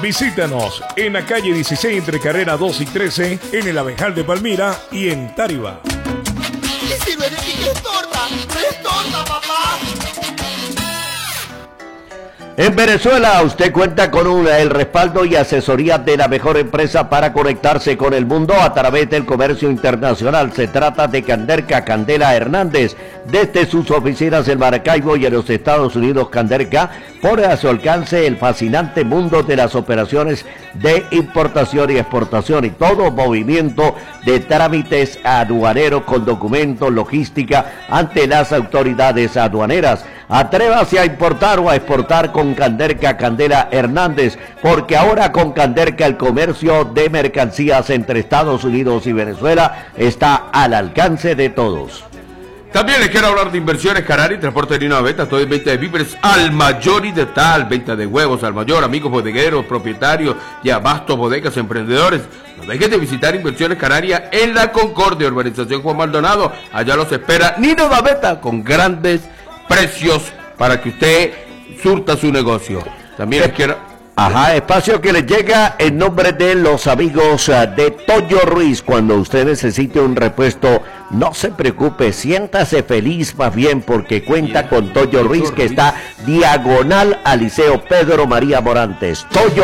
Visítanos en la calle 16 entre carrera 2 y 13, en el Abejal de Palmira y en Táriba. ¿Qué sirve de ti que es torta? ¡Es torta, papá! En Venezuela usted cuenta con el respaldo y asesoría de la mejor empresa para conectarse con el mundo a través del comercio internacional. Se trata de Canderca Candela Hernández. Desde sus oficinas en Maracaibo y en los Estados Unidos, Canderca pone a su alcance el fascinante mundo de las operaciones de importación y exportación y todo movimiento de trámites aduaneros con documentos, logística ante las autoridades aduaneras. Atrévase a importar o a exportar con Canderca Candela Hernández, porque ahora con Canderca el comercio de mercancías entre Estados Unidos y Venezuela está al alcance de todos. También les quiero hablar de Inversiones Canarias, transporte de línea venta, todo en venta de víveres al mayor y de tal, venta de huevos al mayor, amigos bodegueros, propietarios y abastos, bodegas, emprendedores. No dejen de visitar Inversiones Canarias en La Concordia, urbanización Juan Maldonado. Allá los espera Nino Gaveta con grandes precios para que usted surta su negocio. También les quiero... Espacio que les llega en nombre de los amigos de Toyo Ruiz. Cuando usted necesite un repuesto, no se preocupe, siéntase feliz más bien, porque cuenta con Toyo Ruiz, que está diagonal al Liceo Pedro María Morantes. Toyo